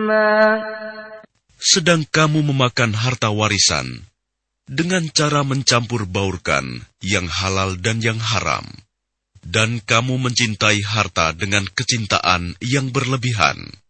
Sedang kamu memakan harta warisan dengan cara mencampur baurkan yang halal dan yang haram, dan kamu mencintai harta dengan kecintaan yang berlebihan.